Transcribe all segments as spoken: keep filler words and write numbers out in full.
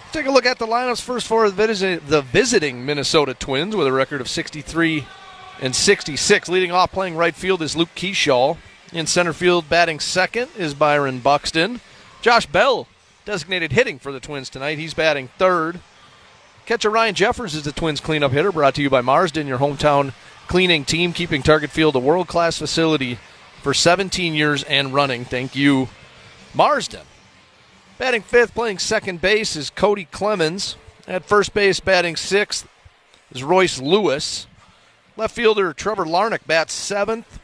Take a look at the lineups first for the, visit, the visiting Minnesota Twins with a record of sixty-three and sixty-six. Leading off playing right field is Luke Keeschall. In center field batting second is Byron Buxton. Josh Bell designated hitting for the Twins tonight. He's batting third. Catcher Ryan Jeffers is the Twins cleanup hitter, brought to you by Marsden, your hometown cleaning team, keeping Target Field a world-class facility for seventeen years and running. Thank you, Marsden. Batting fifth, playing second base is Cody Clemens. At first base, batting sixth is Royce Lewis. Left fielder Trevor Larnach bats seventh.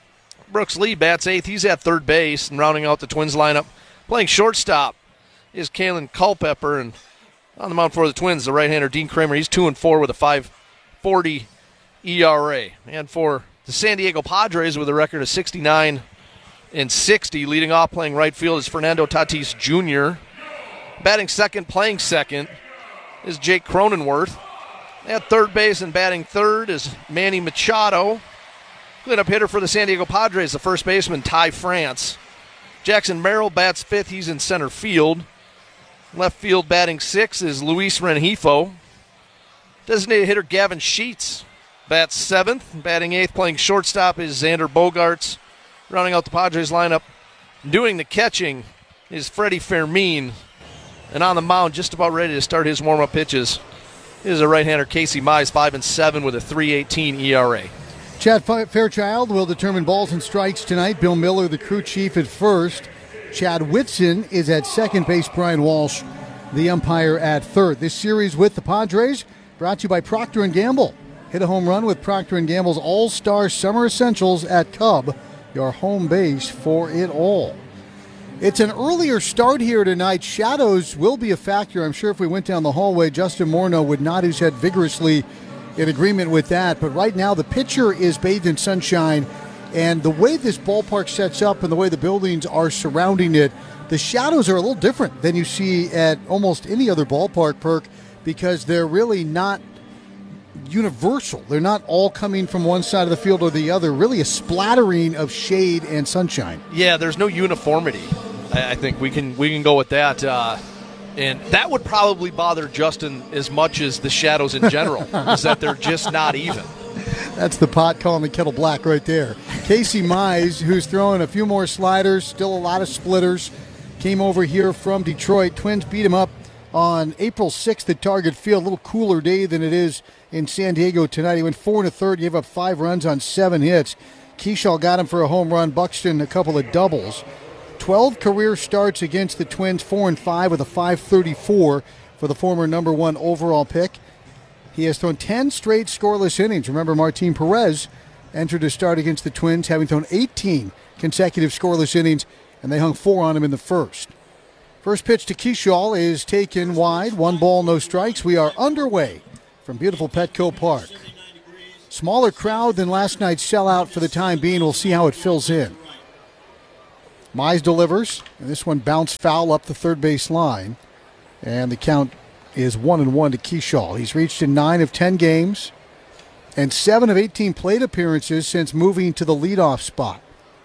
Brooks Lee bats eighth. He's at third base. And rounding out the Twins lineup, playing shortstop is Kalen Culpepper. And on the mound for the Twins, the right-hander Dean Kramer. He's two and four with a five forty E R A. And for the San Diego Padres with a record of sixty-nine and sixty, leading off playing right field is Fernando Tatis Junior Batting second, playing second is Jake Cronenworth. At third base and batting third is Manny Machado. Cleanup hitter for the San Diego Padres, the first baseman Ty France. Jackson Merrill bats fifth. He's in center field. Left field batting sixth is Luis Rengifo. Designated hitter Gavin Sheets bats seventh. Batting eighth, playing shortstop is Xander Bogaerts. Rounding out the Padres lineup, doing the catching is Freddie Fermin. And on the mound, just about ready to start his warm-up pitches, is a right-hander Casey Mize, five and seven with a three eighteen E R A. Chad Fairchild will determine balls and strikes tonight. Bill Miller, the crew chief, at first. Chad Whitson is at second base. Brian Walsh, the umpire, at third. This series with the Padres brought to you by Procter and Gamble. Hit a home run with Procter and Gamble's All-Star Summer Essentials at Cub, your home base for it all. It's an earlier start here tonight. Shadows will be a factor. I'm sure if we went down the hallway, Justin Morneau would nod his head vigorously in agreement with that. But right now, the pitcher is bathed in sunshine. And the way this ballpark sets up and the way the buildings are surrounding it, the shadows are a little different than you see at almost any other ballpark, Perk, because they're really not universal. They're not all coming from one side of the field or the other. Really a splattering of shade and sunshine. Yeah, there's no uniformity. I think we can we can go with that. Uh, and that would probably bother Justin as much as the shadows in general, is that they're just not even. That's the pot calling the kettle black right there. Casey Mize, who's throwing a few more sliders, still a lot of splitters, came over here from Detroit. Twins beat him up on April sixth at Target Field. A little cooler day than it is in San Diego tonight. He went four and a third, gave up five runs on seven hits. Keeschall got him for a home run. Buxton a couple of doubles. twelve career starts against the Twins, four and five with a five thirty-four for the former number one overall pick. He has thrown ten straight scoreless innings. Remember, Martin Perez entered to start against the Twins, having thrown eighteen consecutive scoreless innings, and they hung four on him in the first. First pitch to Keeschall is taken wide. One ball, no strikes. We are underway from beautiful Petco Park. Smaller crowd than last night's sellout for the time being. We'll see how it fills in. Mize delivers, and this one bounced foul up the third base line. And the count is one and one to Keeschall. He's reached in nine of ten games and seven of eighteen plate appearances since moving to the leadoff spot.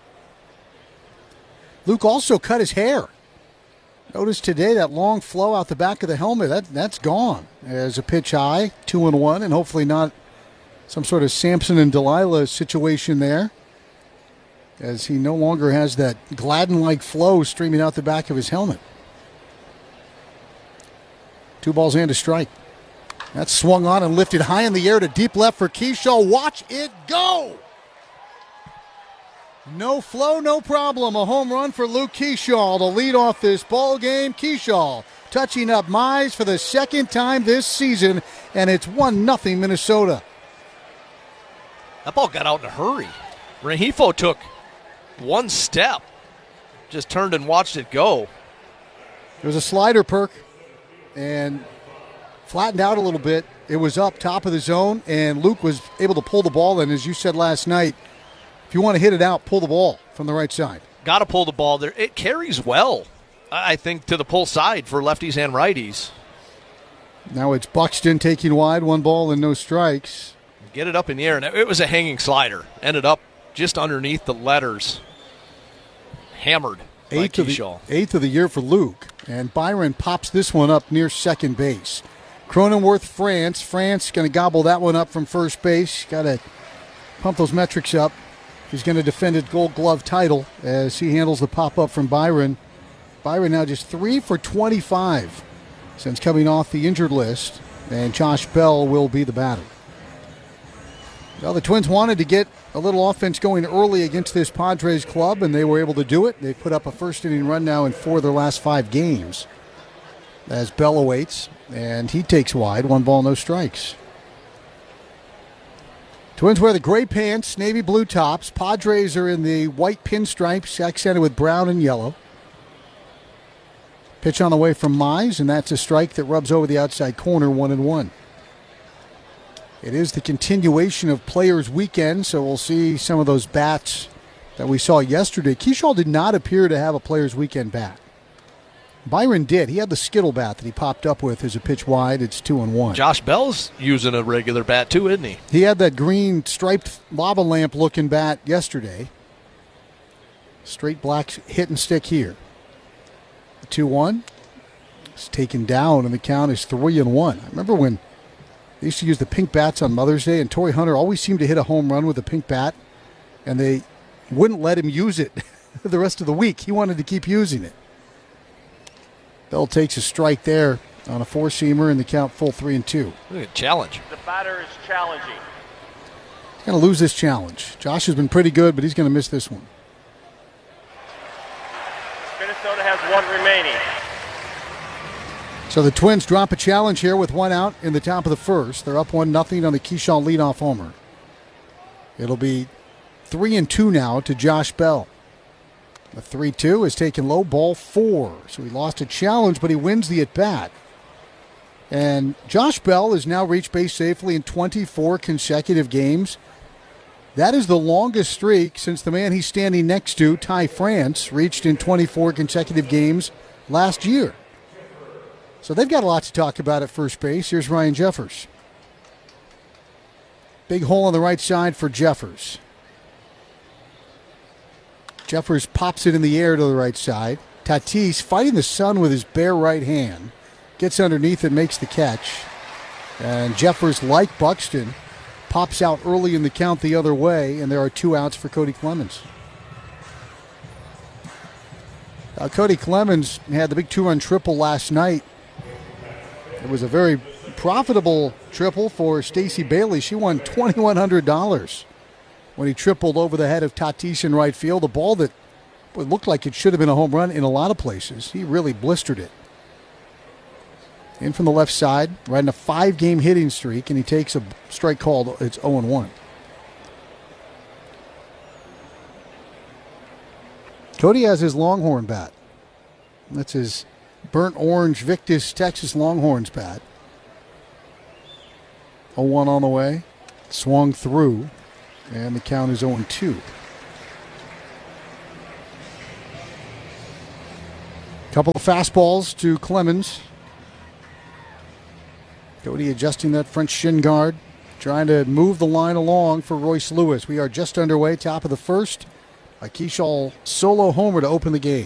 Luke also cut his hair. Notice today that long flow out the back of the helmet, that, that's gone. As a pitch high, two and one, and hopefully not some sort of Samson and Delilah situation there, as he no longer has that Gladden-like flow streaming out the back of his helmet. Two balls and a strike. That's swung on and lifted high in the air to deep left for Keeschall. Watch it go! No flow, no problem. A home run for Luke Keeschall to lead off this ball game. Keeschall touching up Mize for the second time this season, and it's one nothing Minnesota. That ball got out in a hurry. Rengifo took one step, just turned and watched it go. There was a slider, Perk, and flattened out a little bit. It was up top of the zone, and Luke was able to pull the ball in. As you said last night, if you want to hit it out, pull the ball from the right side. Got to pull the ball there. It carries well, I think, to the pull side for lefties and righties. Now it's Buxton taking wide, one ball and no strikes. Get it up in the air, and it was a hanging slider. Ended up just underneath the letters. Hammered by eighth of, the, eighth of the year for Luke. And Byron pops this one up near second base. Cronenworth, France. France going to gobble that one up from first base. Got to pump those metrics up. He's going to defend his Gold Glove title as he handles the pop-up from Byron. Byron now just three for twenty-five since coming off the injured list. And Josh Bell will be the batter. Well, the Twins wanted to get a little offense going early against this Padres club, and they were able to do it. They put up a first-inning run now in four of their last five games. As Bell awaits, and he takes wide, one ball, no strikes. Twins wear the gray pants, navy blue tops. Padres are in the white pinstripes, accented with brown and yellow. Pitch on the way from Mize, and that's a strike that rubs over the outside corner, one and one. It is the continuation of Players Weekend, so we'll see some of those bats that we saw yesterday. Keyshaw did not appear to have a Players Weekend bat. Byron did. He had the Skittle bat that he popped up with as a pitch wide. It's two and one. Josh Bell's using a regular bat too, isn't he? He had that green striped lava lamp looking bat yesterday. Straight black hit and stick here. two one. It's taken down, and the count is three and one. I remember when they used to use the pink bats on Mother's Day, and Torrey Hunter always seemed to hit a home run with a pink bat, and they wouldn't let him use it the rest of the week. He wanted to keep using it. Bell takes a strike there on a four-seamer, and the count full three and two. Look at challenge. The batter is challenging. He's going to lose this challenge. Josh has been pretty good, but he's going to miss this one. Minnesota has one remaining. So the Twins drop a challenge here with one out in the top of the first. They're up one nothing on the Keyshaw leadoff homer. It'll be three and two now to Josh Bell. The three two is taken low, ball four. So he lost a challenge, but he wins the at-bat. And Josh Bell has now reached base safely in twenty-four consecutive games. That is the longest streak since the man he's standing next to, Ty France, reached in twenty-four consecutive games last year. So they've got a lot to talk about at first base. Here's Ryan Jeffers. Big hole on the right side for Jeffers. Jeffers pops it in the air to the right side. Tatis fighting the sun with his bare right hand. Gets underneath and makes the catch. And Jeffers, like Buxton, pops out early in the count the other way, and there are two outs for Cody Clemens. Uh, Cody Clemens had the big two-run triple last night. It was a very profitable triple for Stacey Bailey. She won twenty-one hundred dollars when he tripled over the head of Tatis in right field. A ball that boy, looked like it should have been a home run in a lot of places. He really blistered it. In from the left side, riding a five-game hitting streak, and he takes a strike called. It's oh and one. Cody has his Longhorn bat. That's his burnt orange Victus Texas Longhorns bat. oh one on the way. Swung through, and the count is oh and two. Couple of fastballs to Clemens. Cody adjusting that French shin guard, trying to move the line along for Royce Lewis. We are just underway, top of the first. A Keyshaw solo homer to open the game.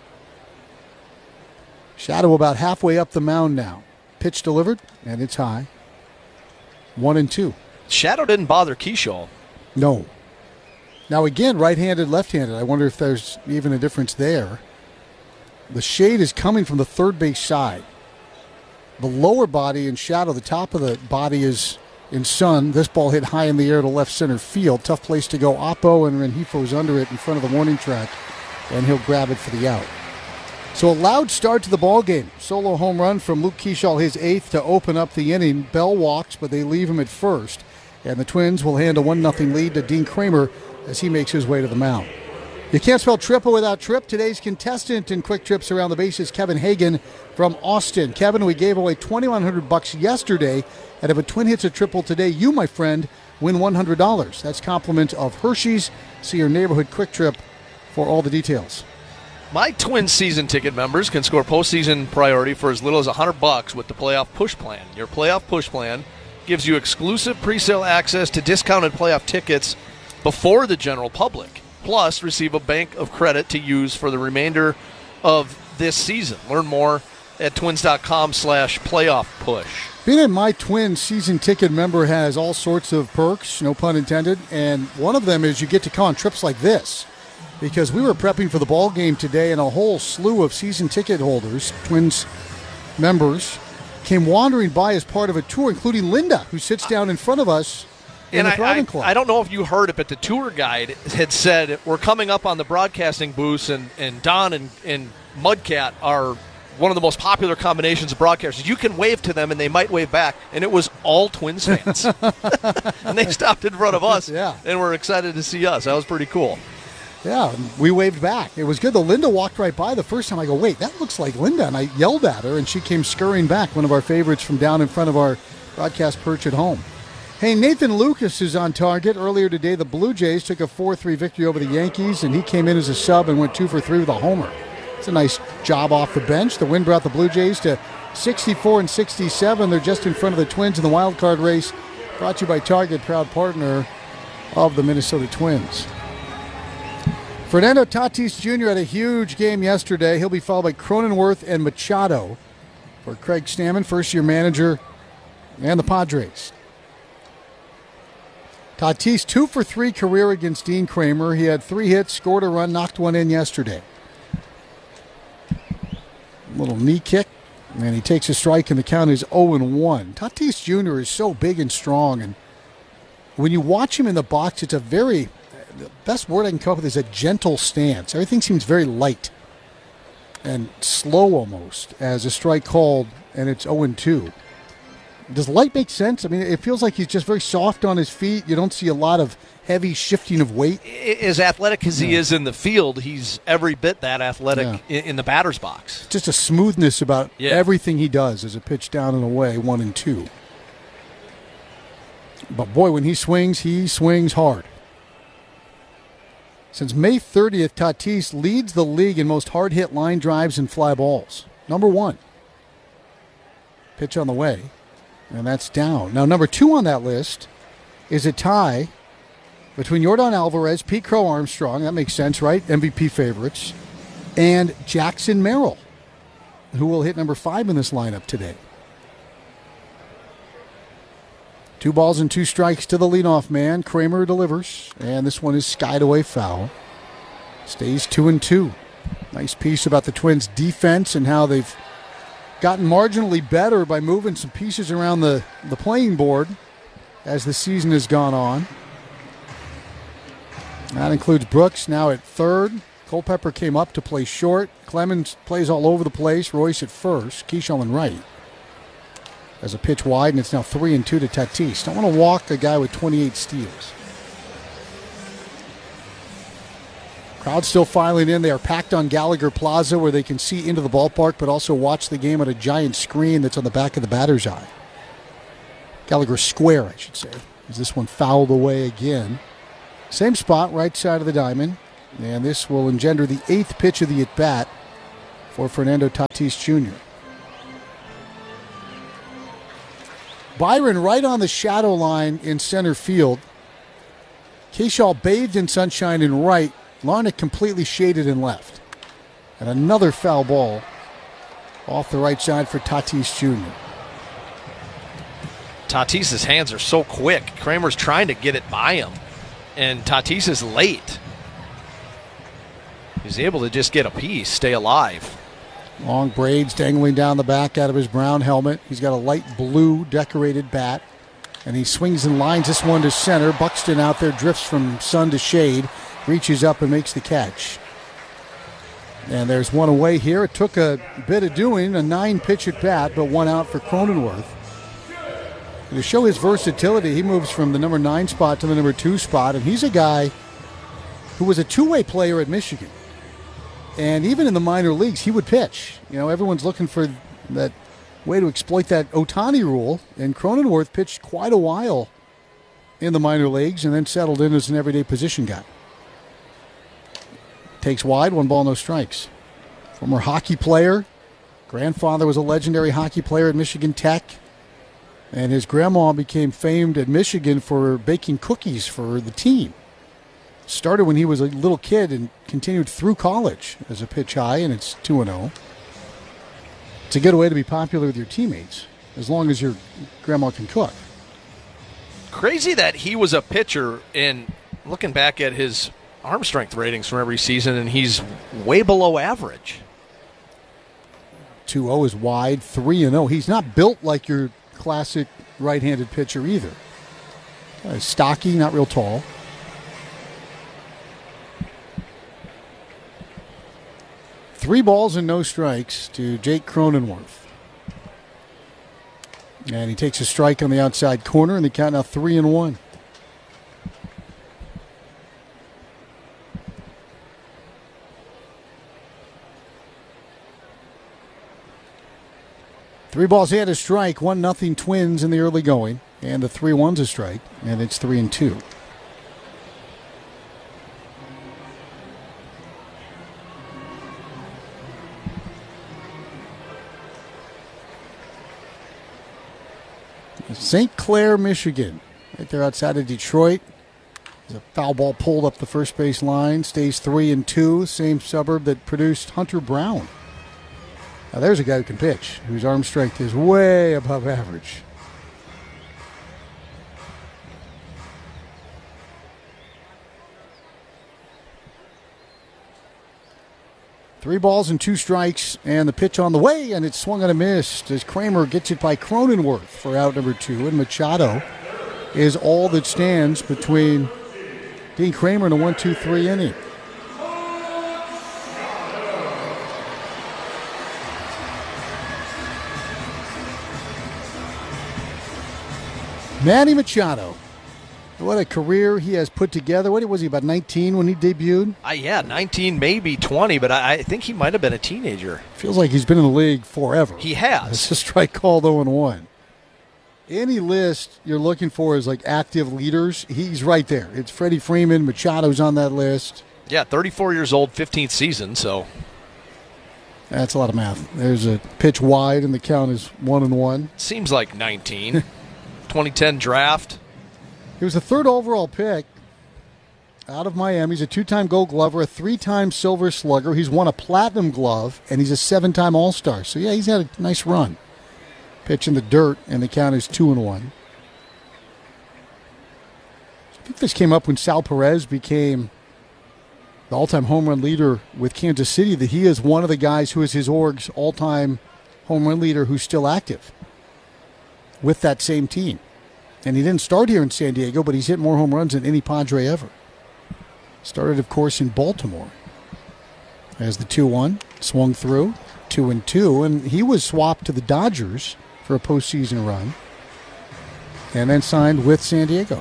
Shadow about halfway up the mound now. Pitch delivered, and it's high. One and two. Shadow didn't bother Keyshaw. No. Now again, right-handed, left-handed. I wonder if there's even a difference there. The shade is coming from the third base side. The lower body in Shadow, the top of the body is in sun. This ball hit high in the air to left center field. Tough place to go. Oppo and Renjifo's under it in front of the warning track, and he'll grab it for the out. So a loud start to the ball game. Solo home run from Luke Keyshaw, his eighth, to open up the inning. Bell walks, but they leave him at first. And the Twins will hand a one nothing lead to Dean Kramer as he makes his way to the mound. You can't spell triple without Trip. Today's contestant in Quick Trips Around the Bases, Kevin Hagan from Austin. Kevin, we gave away twenty-one hundred bucks yesterday, and if a Twin hits a triple today, you, my friend, win one hundred dollars. That's compliments of Hershey's. See your neighborhood Quick Trip for all the details. My Twin season ticket members can score postseason priority for as little as one hundred bucks with the Playoff Push Plan. Your Playoff Push Plan gives you exclusive pre-sale access to discounted playoff tickets before the general public. Plus, receive a bank of credit to use for the remainder of this season. Learn more at twins.com slash playoff push. Being a My Twins season ticket member has all sorts of perks, no pun intended, and one of them is you get to come on trips like this. Because we were prepping for the ball game today, and a whole slew of season ticket holders, Twins members, came wandering by as part of a tour, including Linda, who sits down in front of us in and the I, Thriving I, Club. I don't know if you heard it, but the tour guide had said, we're coming up on the broadcasting booths, and, and Don and, and Mudcat are one of the most popular combinations of broadcasters. You can wave to them, and they might wave back, and it was all Twins fans. And they stopped in front of us, yeah. and were excited to see us. That was pretty cool. Yeah, we waved back. It was good. The Linda walked right by the first time. I go, wait, that looks like Linda. And I yelled at her, and she came scurrying back, one of our favorites from down in front of our broadcast perch at home. Hey, Nathan Lucas is on target. Earlier today, the Blue Jays took a four three victory over the Yankees, and he came in as a sub and went two for three with a homer. It's a nice job off the bench. The win brought the Blue Jays to sixty-four and sixty-seven. They're just in front of the Twins in the wild card race. Brought to you by Target, proud partner of the Minnesota Twins. Fernando Tatis Junior had a huge game yesterday. He'll be followed by Cronenworth and Machado for Craig Stammen, first-year manager, and the Padres. Tatis, two for three career against Dean Kramer. He had three hits, scored a run, knocked one in yesterday. Little knee kick, and he takes a strike, and the count is oh and one. Tatis Junior is so big and strong, and when you watch him in the box, it's a very, the best word I can come up with is a gentle stance. Everything seems very light and slow almost as a strike called, and it's oh and two. Does light make sense? I mean, it feels like he's just very soft on his feet. You don't see a lot of heavy shifting of weight. As athletic as he Yeah. is in the field, he's every bit that athletic Yeah. in, in the batter's box. Just a smoothness about Yeah. everything he does as a pitch down and away, one and two. But boy, when he swings, he swings hard. Since May thirtieth, Tatis leads the league in most hard-hit line drives and fly balls. Number one. Pitch on the way, and that's down. Now, number two on that list is a tie between Yordan Alvarez, Pete Crow Armstrong, that makes sense, right? M V P favorites, and Jackson Merrill, who will hit number five in this lineup today. Two balls and two strikes to the leadoff man. Kramer delivers, and this one is skied away foul. Stays two and two. Nice piece about the Twins' defense and how they've gotten marginally better by moving some pieces around the, the playing board as the season has gone on. That includes Brooks now at third. Culpepper came up to play short. Clemens plays all over the place. Royce at first. Keyshawn in right. As a pitch wide, and it's now three and two to Tatis. Don't want to walk a guy with twenty-eight steals. Crowd still filing in. They are packed on Gallagher Plaza where they can see into the ballpark but also watch the game on a giant screen that's on the back of the batter's eye. Gallagher Square, I should say. Is this one fouled away again? Same spot, right side of the diamond. And this will engender the eighth pitch of the at-bat for Fernando Tatis Junior Byron right on the shadow line in center field. Keyshaw bathed in sunshine in right. Larnach completely shaded in left. And another foul ball off the right side for Tatis Junior Tatis's hands are so quick. Kramer's trying to get it by him, and Tatis is late. He's able to just get a piece, stay alive. Long braids dangling down the back out of his brown helmet. He's got a light blue decorated bat, and he swings and lines this one to center. Buxton out there drifts from sun to shade, reaches up and makes the catch. And there's one away here. It took a bit of doing, a nine-pitch at bat, but one out for Cronenworth. And to show his versatility, he moves from the number nine spot to the number two spot, and he's a guy who was a two-way player at Michigan. And even in the minor leagues, he would pitch. You know, everyone's looking for that way to exploit that Ohtani rule, and Cronenworth pitched quite a while in the minor leagues and then settled in as an everyday position guy. Takes wide, one ball, no strikes. Former hockey player. Grandfather was a legendary hockey player at Michigan Tech. And his grandma became famed at Michigan for baking cookies for the team. Started when he was a little kid and continued through college as a pitch high, and it's two and oh. It's a good way to be popular with your teammates, as long as your grandma can cook. Crazy that he was a pitcher, and looking back at his arm strength ratings from every season, and he's way below average. two oh is wide, three and oh. He's not built like your classic right-handed pitcher either. Uh, stocky, not real tall. Three balls and no strikes to Jake Cronenworth. And he takes a strike on the outside corner, and the count now three and one. Three balls, he had a strike, one nothing Twins in the early going, and the three one's a strike, and it's three and two. Saint Clair, Michigan, right there outside of Detroit. There's a foul ball pulled up the first base line, stays three and two, same suburb that produced Hunter Brown. Now there's a guy who can pitch, whose arm strength is way above average. Three balls and two strikes, and the pitch on the way, and it's swung and a missed as Kramer gets it by Cronenworth for out number two, and Machado is all that stands between Dean Kramer in a one two three inning. Manny Machado. What a career he has put together. What was he, about nineteen when he debuted? Uh, yeah, nineteen, maybe twenty, but I, I think he might have been a teenager. Feels like he's been in the league forever. He has. It's a strike called oh and one. Any list you're looking for is like active leaders. He's right there. It's Freddie Freeman. Machado's on that list. Yeah, thirty-four years old, fifteenth season, so. That's a lot of math. There's a pitch wide, and the count is one and one. Seems like nineteen. twenty ten draft. He was the third overall pick out of Miami. He's a two-time Gold Glover, a three-time Silver Slugger. He's won a Platinum Glove, and he's a seven-time All-Star. So, yeah, he's had a nice run. Pitch in the dirt, and the count is two and one. I think this came up when Sal Perez became the all-time home run leader with Kansas City, that he is one of the guys who is his org's all-time home run leader who's still active with that same team. And he didn't start here in San Diego, but he's hit more home runs than any Padre ever. Started, of course, in Baltimore. As the two one swung through, two and two, and he was swapped to the Dodgers for a postseason run, and then signed with San Diego.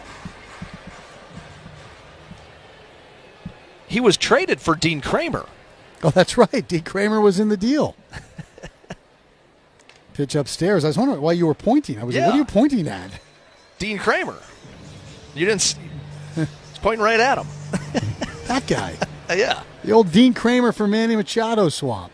He was traded for Dean Kramer. Oh, that's right. Dean Kramer was in the deal. Pitch upstairs. I was wondering why you were pointing. I was yeah. like, what are you pointing at? Dean Kramer. You didn't. S- It's pointing right at him. That guy. Yeah. The old Dean Kramer for Manny Machado swap.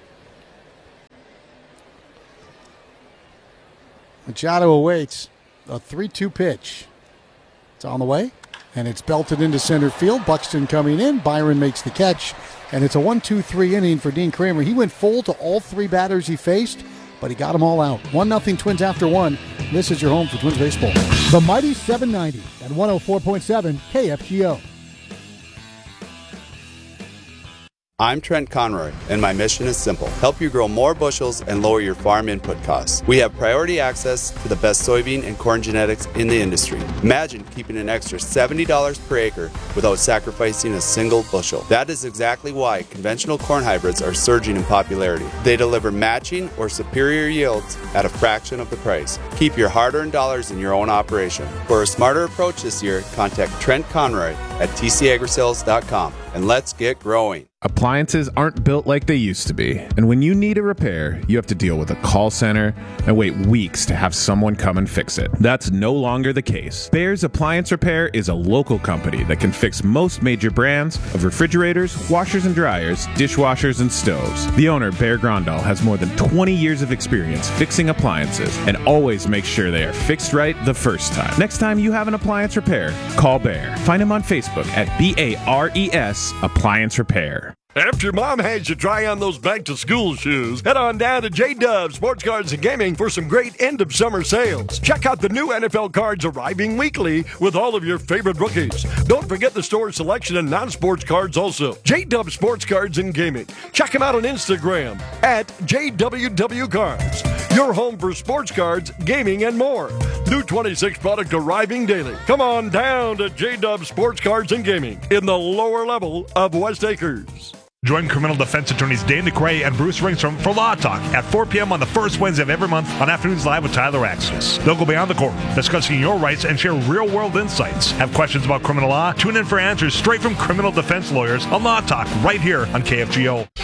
Machado awaits a three two pitch. It's on the way, and it's belted into center field. Buxton coming in. Byron makes the catch, and it's a one two three inning for Dean Kramer. He went full to all three batters he faced, but he got them all out. one nothing Twins after one. This is your home for Twins baseball. The Mighty seven ninety and one oh four point seven K F G O. I'm Trent Conroy, and my mission is simple. Help you grow more bushels and lower your farm input costs. We have priority access to the best soybean and corn genetics in the industry. Imagine keeping an extra seventy dollars per acre without sacrificing a single bushel. That is exactly why conventional corn hybrids are surging in popularity. They deliver matching or superior yields at a fraction of the price. Keep your hard-earned dollars in your own operation. For a smarter approach this year, contact Trent Conroy at T C agri sales dot com, and let's get growing. Appliances aren't built like they used to be, and when you need a repair, you have to deal with a call center and wait weeks to have someone come and fix it. That's no longer the case. Bear's Appliance Repair is a local company that can fix most major brands of refrigerators, washers and dryers, dishwashers, and stoves. The owner, Bear Grondal, has more than twenty years of experience fixing appliances and always makes sure they are fixed right the first time. Next time you have an appliance repair, call Bear. Find him on Facebook at B A R E S Appliance Repair. After Mom has you try on those back-to-school shoes, head on down to J-Dub Sports Cards and Gaming for some great end-of-summer sales. Check out the new N F L cards arriving weekly with all of your favorite rookies. Don't forget the store selection and non-sports cards also. J-Dub Sports Cards and Gaming. Check them out on Instagram at J W W Cards. Your home for sports cards, gaming, and more. New twenty-six product arriving daily. Come on down to J-Dub Sports Cards and Gaming in the lower level of West Acres. Join criminal defense attorneys Dane McRae and Bruce Ringstrom for Law Talk at four p.m. on the first Wednesday of every month on Afternoons Live with Tyler Axis. They'll go beyond the courtroom, discussing your rights and share real-world insights. Have questions about criminal law? Tune in for answers straight from criminal defense lawyers on Law Talk right here on K F G O.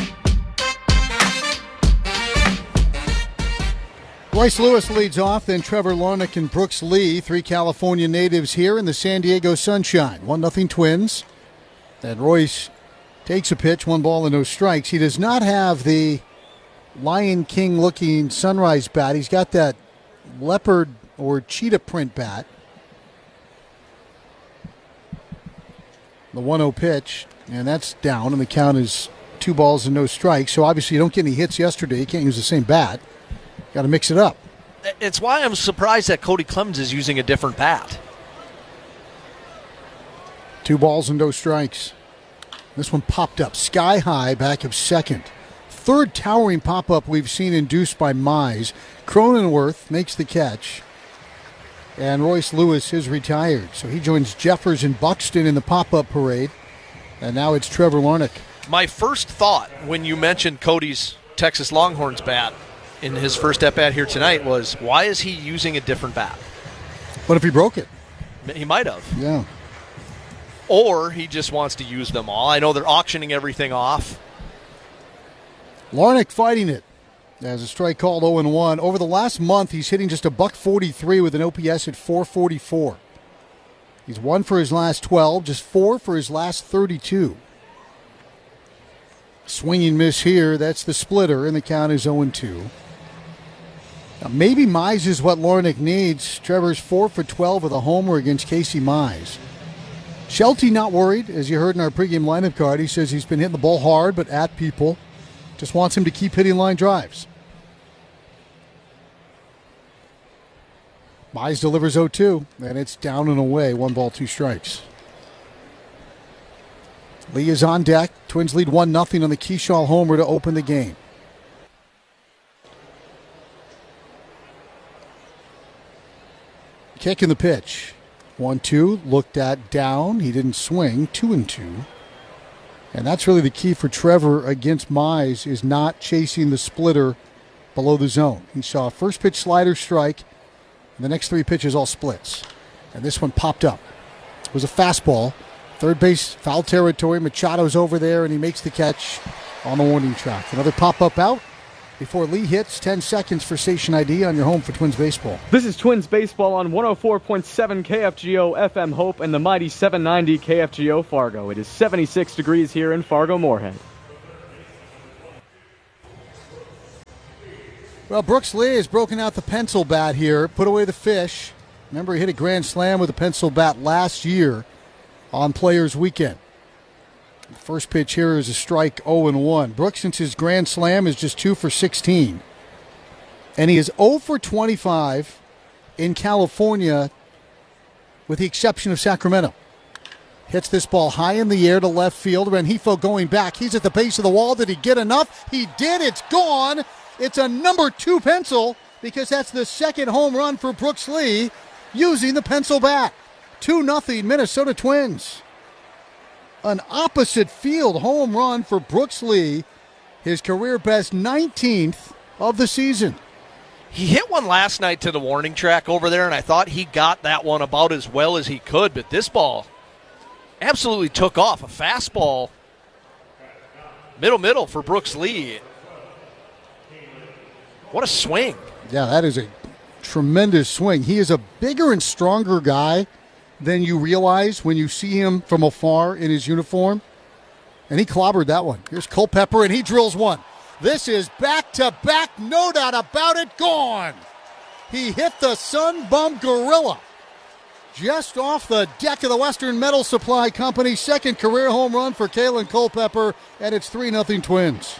Royce Lewis leads off, then Trevor Larnach and Brooks Lee, three California natives here in the San Diego sunshine. one nothing Twins. And Royce takes a pitch, one ball and no strikes. He does not have the Lion King-looking Sunrise bat. He's got that leopard or cheetah print bat. The one oh pitch, and that's down, and the count is two balls and no strikes. So obviously you don't get any hits yesterday. You can't use the same bat. Got to mix it up. It's why I'm surprised that Cody Clemens is using a different bat. Two balls and no strikes. This one popped up sky high, back of second. Third towering pop-up we've seen induced by Mize. Cronenworth makes the catch. And Royce Lewis is retired. So he joins Jeffers and Buxton in the pop-up parade. And now it's Trevor Larnach. My first thought when you mentioned Cody's Texas Longhorns bat in his first at-bat here tonight was, why is he using a different bat? What if he broke it? He might have. Yeah. Or he just wants to use them all. I know they're auctioning everything off. Larnach fighting it. As a strike called oh and one. Over the last month, he's hitting just a buck forty-three with an O P S at four forty-four. He's one for his last twelve, just four for his last thirty-two. Swinging miss here. That's the splitter, and the count is oh and two. Now, maybe Mize is what Larnach needs. Trevor's four for twelve with a homer against Casey Mize. Shelty not worried, as you heard in our pregame lineup card. He says he's been hitting the ball hard, but at people. Just wants him to keep hitting line drives. Mize delivers oh two, and it's down and away. One ball, two strikes. Lee is on deck. Twins lead one nothing on the Keyshaw homer to open the game. Kicking the pitch. One two, looked at, down. He didn't swing. Two and two. And that's really the key for Trevor against Mize, is not chasing the splitter below the zone. He saw a first pitch slider strike, and the next three pitches all splits. And this one popped up. It was a fastball. Third base, foul territory. Machado's over there, and he makes the catch on the warning track. Another pop-up out before Lee hits. ten seconds for station I D on your home for Twins Baseball. This is Twins Baseball on one oh four point seven K F G O F M Hope and the mighty seven ninety K F G O Fargo. It is seventy-six degrees here in Fargo-Moorhead. Well, Brooks Lee has broken out the pencil bat here, put away the fish. Remember, he hit a grand slam with a pencil bat last year on Players Weekend. The first pitch here is a strike, oh and one. Brooks, since his grand slam, is just two for sixteen. And he is oh for twenty-five in California, with the exception of Sacramento. Hits this ball high in the air to left field. Rengifo going back. He's at the base of the wall. Did he get enough? He did. It's gone. It's a number two pencil, because that's the second home run for Brooks Lee using the pencil bat. two nothing Minnesota Twins. An opposite field home run for Brooks Lee, his career best nineteenth of the season. He hit one last night to the warning track over there, and I thought he got that one about as well as he could, but this ball absolutely took off. A fastball, middle middle for Brooks Lee. What a swing. Yeah, that is a tremendous swing. He is a bigger and stronger guy than you realize when you see him from afar in his uniform. And he clobbered that one. Here's Culpepper, and he drills one. This is back-to-back, no doubt about it, gone. He hit the Sun Bum Gorilla. just off the deck of the Western Metal Supply Company. Second career home run for Kalen Culpepper, and it's three nothing Twins.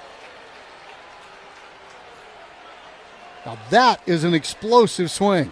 Now that is an explosive swing.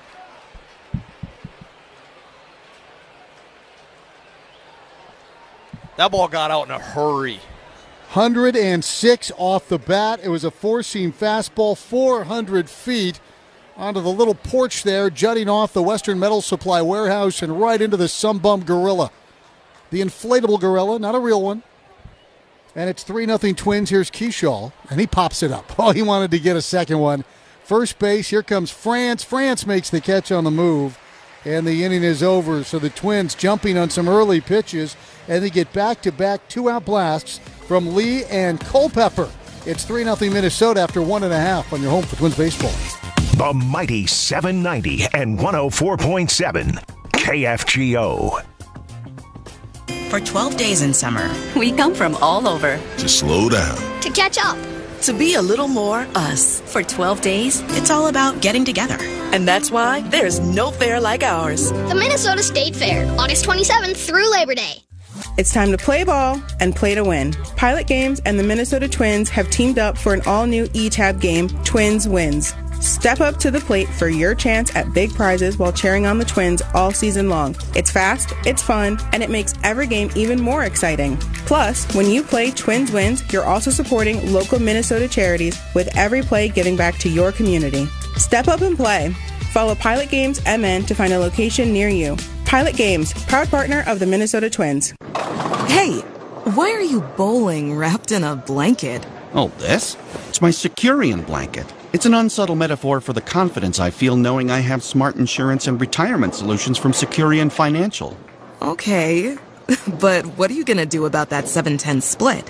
That ball got out in a hurry. one hundred six off the bat. It was a four-seam fastball, four hundred feet onto the little porch there, jutting off the Western Metal Supply warehouse and right into the Sumbum Gorilla. The inflatable gorilla, not a real one. And it's three nothing Twins. Here's Keyshaw, and he pops it up. Oh, he wanted to get a second one. First base, here comes France. France makes the catch on the move, and the inning is over. So the Twins jumping on some early pitches, and they get back-to-back two-out blasts from Lee and Culpepper. It's three nothing Minnesota after one and a half on your home for Twins baseball. The mighty seven ninety and one oh four point seven K F G O. For twelve days in summer, we come from all over. To slow down. To catch up. To be a little more us. For twelve days, it's all about getting together. And that's why there's no fair like ours. The Minnesota State Fair, August twenty-seventh through Labor Day. It's time to play ball and play to win. Pilot Games and the Minnesota Twins have teamed up for an all-new E-Tab game, Twins Wins. Step up to the plate for your chance at big prizes while cheering on the Twins all season long. It's fast, it's fun, and it makes every game even more exciting. Plus, when you play Twins Wins, you're also supporting local Minnesota charities with every play giving back to your community. Step up and play. Follow Pilot Games M N to find a location near you. Pilot Games, proud partner of the Minnesota Twins. Hey, why are you bowling wrapped in a blanket? Oh, this? It's my Securian blanket. It's an unsubtle metaphor for the confidence I feel knowing I have smart insurance and retirement solutions from Securian Financial. Okay, but what are you going to do about that seven ten split?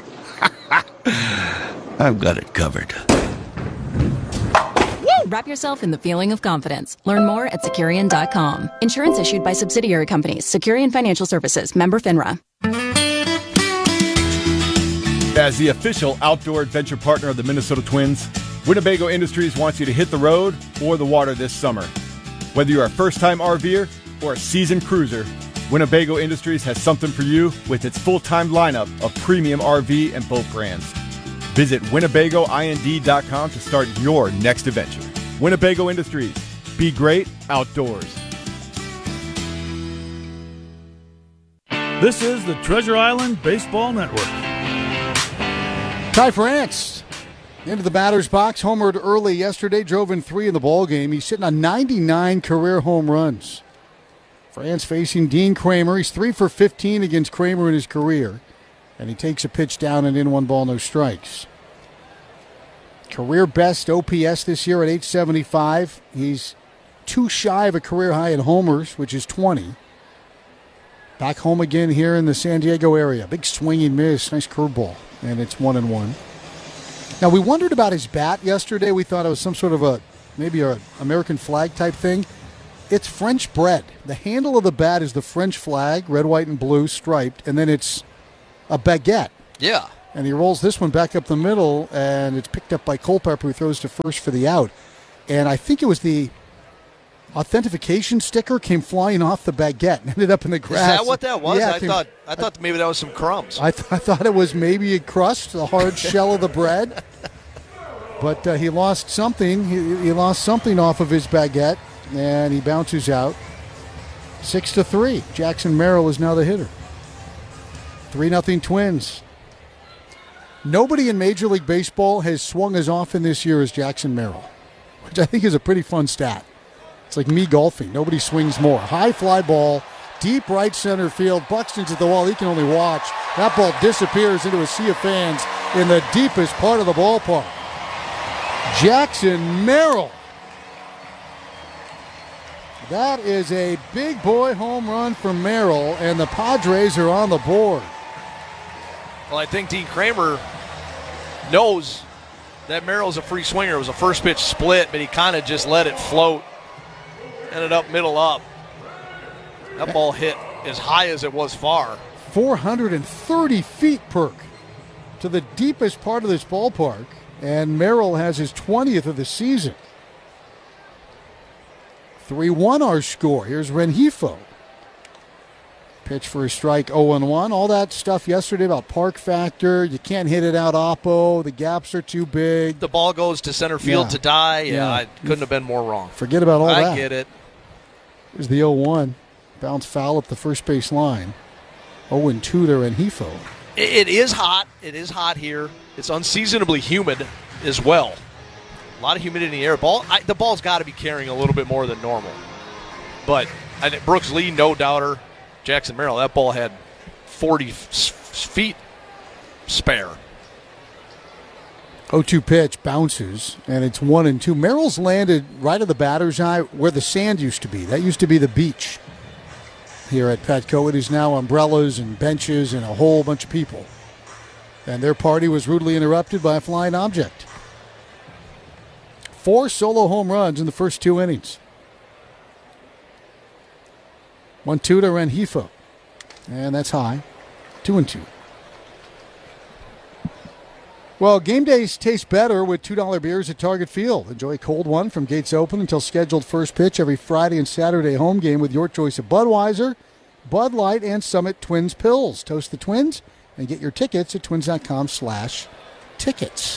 I've got it covered. Wrap yourself in the feeling of confidence. Learn more at Securian dot com. Insurance issued by subsidiary companies. Securian Financial Services. Member FINRA. As the official outdoor adventure partner of the Minnesota Twins, Winnebago Industries wants you to hit the road or the water this summer. Whether you're a first-time RVer or a seasoned cruiser, Winnebago Industries has something for you with its full-time lineup of premium R V and boat brands. Visit Winnebago I N D dot com to start your next adventure. Winnebago Industries. Be great outdoors. This is the Treasure Island Baseball Network. Ty France into the batter's box, homered early yesterday, drove in three in the ball game. He's sitting on ninety-nine career home runs. France facing Dean Kramer. He's three for fifteen against Kramer in his career, and he takes a pitch down and in, one ball, no strikes. Career best O P S this year at eight seventy-five. He's too shy of a career high in homers, which is twenty. Back home again here in the San Diego area. Big swinging miss, nice curveball, and it's one and one. Now, we wondered about his bat yesterday. We thought it was some sort of a, maybe a American flag type thing. It's French bred. The handle of the bat is the French flag, red, white, and blue, striped, and then it's a baguette. Yeah. And he rolls this one back up the middle, and it's picked up by Culpepper, who throws to first for the out. And I think it was the authentication sticker came flying off the baguette and ended up in the grass. Is that what that was? Yeah, I came, thought I thought maybe that was some crumbs. I, th- I thought it was maybe a crust, the hard shell of the bread. But uh, he lost something. He, he lost something off of his baguette, and he bounces out. Six to three. Jackson Merrill is now the hitter. Three nothing Twins. Nobody in Major League Baseball has swung as often this year as Jackson Merrill, which I think is a pretty fun stat. It's like me golfing. Nobody swings more. High fly ball, deep right center field. Buxton's at the wall. He can only watch. That ball disappears into a sea of fans in the deepest part of the ballpark. Jackson Merrill. That is a big boy home run for Merrill, and the Padres are on the board. Well, I think Dean Kramer knows that Merrill's a free swinger. It was a first pitch split, but he kind of just let it float. Ended up middle up. That ball hit as high as it was far. four hundred thirty feet, Perk, to the deepest part of this ballpark. And Merrill has his twentieth of the season. three one our score. Here's Rengifo. Pitch for a strike, oh and one. All that stuff yesterday about park factor. You can't hit it out oppo. The gaps are too big. The ball goes to center field Yeah. to die. Yeah, Yeah. I couldn't have been more wrong. Forget about all I that. I get it. Here's the oh one. Bounce foul at the first base line. oh and two to Rengifo. It, it is hot. It is hot here. It's unseasonably humid as well. A lot of humidity in the air. Ball. I, the ball's got to be carrying a little bit more than normal. But I think Brooks Lee, no doubter. Jackson Merrill, that ball had forty f- feet spare. oh two pitch bounces, and it's one and two. Merrill's landed right at the batter's eye where the sand used to be. That used to be the beach here at Petco. It is now umbrellas and benches and a whole bunch of people. And their party was rudely interrupted by a flying object. Four solo home runs in the first two innings. one two to Rengifo. And that's high. Two and two. Well, game days taste better with two dollar beers at Target Field. Enjoy a cold one from gates open until scheduled first pitch every Friday and Saturday home game with your choice of Budweiser, Bud Light, and Summit Twins Pills. Toast the Twins and get your tickets at twins.com slash tickets.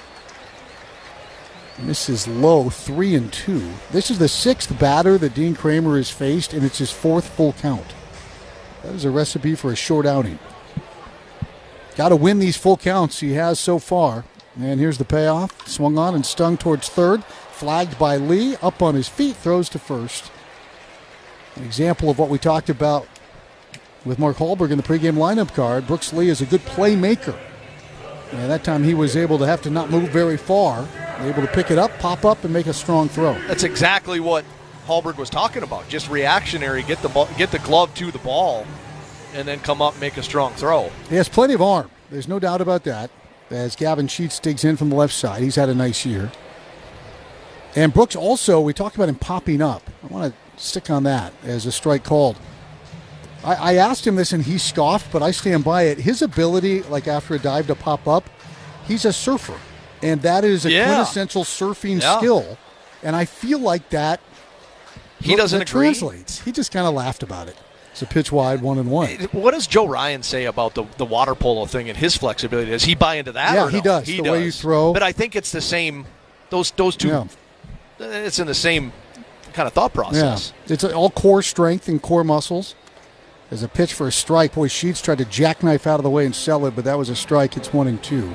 And this is low, three and two. This is the sixth batter that Dean Kramer has faced, and it's his fourth full count. That is a recipe for a short outing. Got to win these full counts he has so far. And here's the payoff. Swung on and stung towards third. Flagged by Lee. Up on his feet. Throws to first. An example of what we talked about with Mark Hallberg in the pregame lineup card. Brooks Lee is a good playmaker. And that time he was able to have to not move very far. Able to pick it up, pop up, and make a strong throw. That's exactly what Hallberg was talking about. Just reactionary, get the ball, get the glove to the ball, and then come up and make a strong throw. He has plenty of arm. There's no doubt about that. As Gavin Sheets digs in from the left side, he's had a nice year. And Brooks also, we talked about him popping up. I want to stick on that as a strike called. I, I asked him this and he scoffed, but I stand by it. His ability, like after a dive, to pop up, he's a surfer. And that is a yeah. quintessential surfing yeah. skill. And I feel like that, he doesn't that agree. translates. He just kind of laughed about it. It's a pitch wide, one and one. What does Joe Ryan say about the, the water polo thing and his flexibility? Does he buy into that? Yeah, or he no? does. He the does. way you throw. But I think it's the same. Those those two. Yeah. It's in the same kind of thought process. Yeah, it's all core strength and core muscles. There's a pitch for a strike. Boy, Sheets tried to jackknife out of the way and sell it, but that was a strike. It's one and two.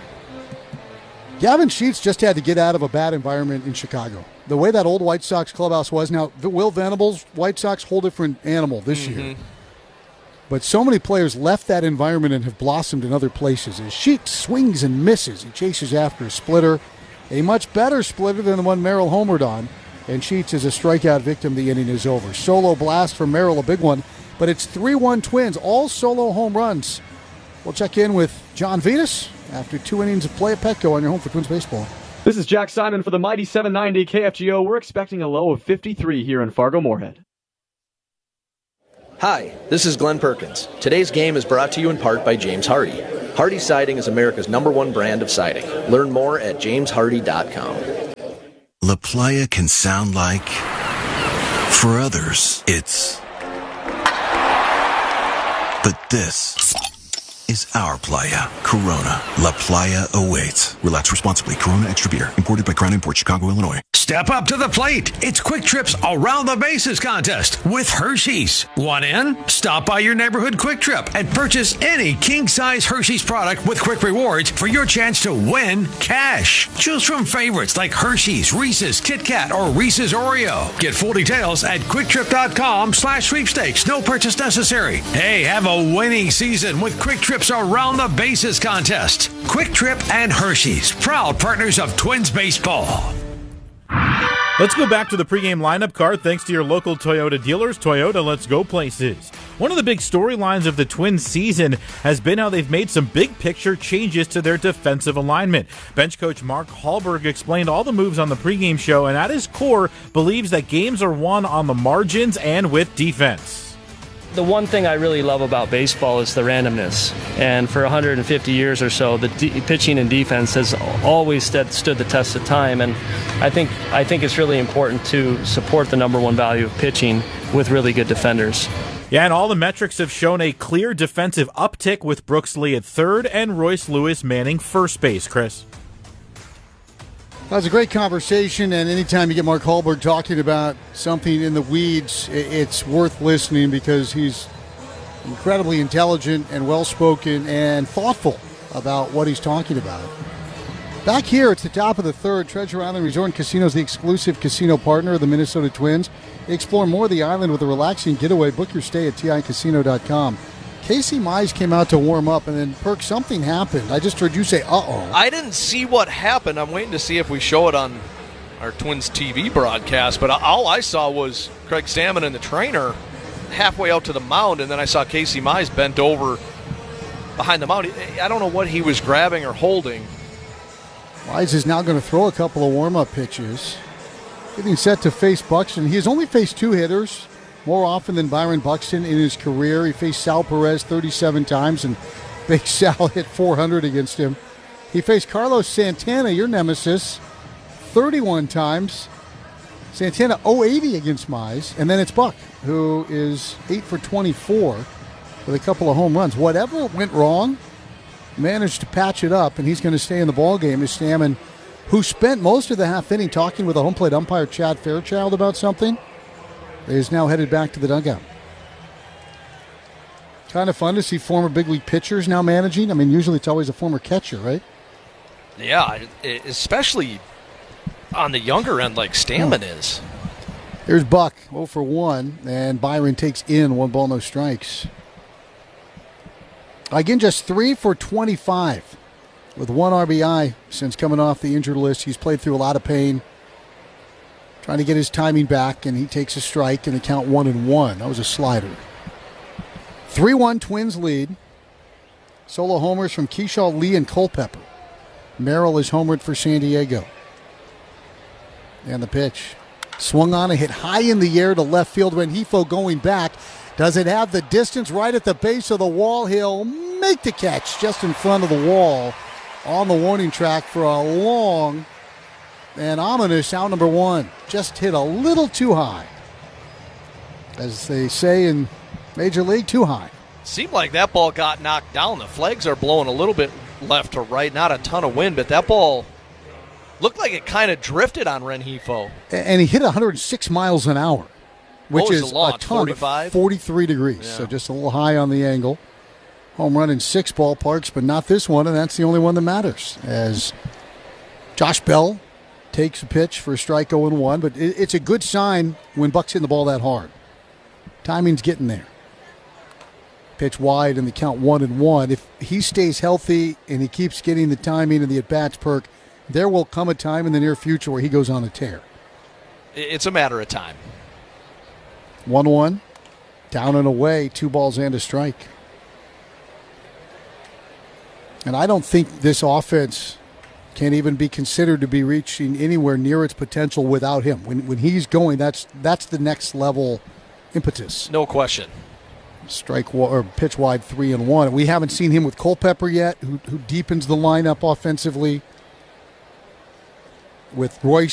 Gavin Sheets just had to get out of a bad environment in Chicago. The way that old White Sox clubhouse was. Now, Will Venables, White Sox, whole different animal this mm-hmm. year. But so many players left that environment and have blossomed in other places. As Sheets swings and misses, he chases after a splitter. A much better splitter than the one Merrill homered on. And Sheets is a strikeout victim. The inning is over. Solo blast from Merrill, a big one. But it's three one Twins, all solo home runs. We'll check in with John Vetus after two innings of play at Petco on your home for Twins baseball. This is Jack Simon for the mighty seven ninety K F G O. We're expecting a low of fifty-three here in Fargo-Moorhead. Hi, this is Glenn Perkins. Today's game is brought to you in part by James Hardy. Hardy Siding is America's number one brand of siding. Learn more at james hardy dot com. La Playa can sound like, for others, it's, but this is our playa. Corona. La Playa awaits. Relax responsibly. Corona Extra Beer. Imported by Crown Imports, Chicago, Illinois. Step up to the plate. It's Quick Trip's Around the Bases contest with Hershey's. Want in? Stop by your neighborhood Quick Trip and purchase any king-size Hershey's product with Quick Rewards for your chance to win cash. Choose from favorites like Hershey's, Reese's, Kit Kat, or Reese's Oreo. Get full details at quicktrip.com slash sweepstakes. No purchase necessary. Hey, have a winning season with Quick Trip's Around the Bases contest. Quick Trip and Hershey's, proud partners of Twins baseball. Let's go back to the pregame lineup card thanks to your local Toyota dealers. Toyota, let's go places. One of the big storylines of the Twins season has been how they've made some big picture changes to their defensive alignment. Bench coach Mark Hallberg explained all the moves on the pregame show and at his core believes that games are won on the margins and with defense. The one thing I really love about baseball is the randomness. And for one hundred fifty years or so, the de- pitching and defense has always st- stood the test of time. And I think I think it's really important to support the number one value of pitching with really good defenders. Yeah, and all the metrics have shown a clear defensive uptick with Brooks Lee at third and Royce Lewis manning first base, Chris. That was a great conversation, and anytime you get Mark Hallberg talking about something in the weeds, it's worth listening because he's incredibly intelligent and well-spoken and thoughtful about what he's talking about. Back here, it's the top of the third. Treasure Island Resort and Casino is the exclusive casino partner of the Minnesota Twins. Explore more of the island with a relaxing getaway. Book your stay at T I casino dot com. Casey Mize came out to warm up, and then, Perk, something happened. I just heard you say, uh-oh. I didn't see what happened. I'm waiting to see if we show it on our Twins T V broadcast, but all I saw was Craig Stammen and the trainer halfway out to the mound, and then I saw Casey Mize bent over behind the mound. I don't know what he was grabbing or holding. Mize is now going to throw a couple of warm-up pitches. Getting set to face Buxton. He has only faced two hitters more often than Byron Buxton in his career. He faced Sal Perez thirty-seven times, and Big Sal hit four hundred against him. He faced Carlos Santana, your nemesis, thirty-one times. Santana oh eighty against Mize. And then it's Buck, who is eight for twenty-four with a couple of home runs. Whatever went wrong, managed to patch it up, and he's going to stay in the ballgame. Is Stammen, who spent most of the half inning talking with a home plate umpire, Chad Fairchild, about something, is now headed back to the dugout. Kind of fun to see former big league pitchers now managing. I mean, usually it's always a former catcher, right? Yeah, especially on the younger end like Stammen Hmm. is. Here's Buck, oh for one, and Byron takes in one ball, no strikes. Again, just three for twenty-five with one R B I since coming off the injured list. He's played through a lot of pain, trying to get his timing back, and he takes a strike and the count one and one. That was a slider. three one Twins lead. Solo homers from Keyshaw, Lee, and Culpepper. Merrill is homered for San Diego. And the pitch. Swung on and hit high in the air to left field. Rengifo going back. Does it have the distance right at the base of the wall? He'll make the catch just in front of the wall on the warning track for a long and ominous out number one. Just hit a little too high. As they say in Major League, too high. Seemed like that ball got knocked down. The flags are blowing a little bit left to right. Not a ton of wind, but that ball looked like it kind of drifted on Rengifo. And he hit one hundred six miles an hour, which What was is the launch, a ton, forty-five? forty-three degrees. Yeah. So just a little high on the angle. Home run in six ballparks, but not this one, and that's the only one that matters. As Josh Bell takes a pitch for a strike oh and one, but it, it's a good sign when Buck's hitting the ball that hard. Timing's getting there. Pitch wide and the count one and one. If he stays healthy and he keeps getting the timing and the at-bats, Perk, there will come a time in the near future where he goes on a tear. It's a matter of time. one one, down and away, two balls and a strike. And I don't think this offense can even be considered to be reaching anywhere near its potential without him. When when he's going, that's that's the next level impetus. No question. Strike or pitch wide, three and one. We haven't seen him with Culpepper yet, who, who deepens the lineup offensively. With Royce